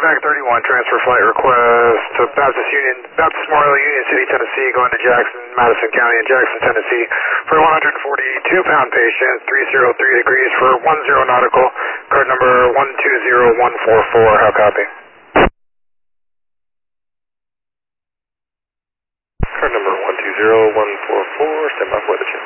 Pac 31, transfer flight request to Baptist Memorial Union City, Tennessee, going to Jackson, Madison County and Jackson, Tennessee, for a 142-pound patient, 303 degrees for 10 nautical, card number 120144. How copy? Card number 120144, stand by for the check.